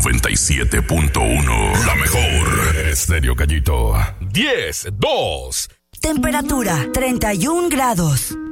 97.1. La mejor. Estéreo Gallito. 10-2. Temperatura 31 grados.